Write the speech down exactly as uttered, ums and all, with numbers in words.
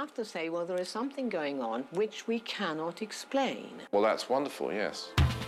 have to say, well, there is something going on which we cannot explain. Well, that's wonderful, yes.